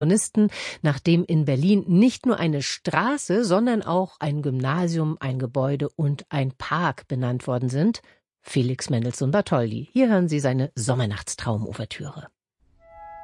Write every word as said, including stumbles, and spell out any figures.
Komponisten, nachdem in Berlin nicht nur eine Straße, sondern auch ein Gymnasium, ein Gebäude und ein Park benannt worden sind. Felix Mendelssohn Bartholdy. Hier hören Sie seine Sommernachtstraum-Ouvertüre.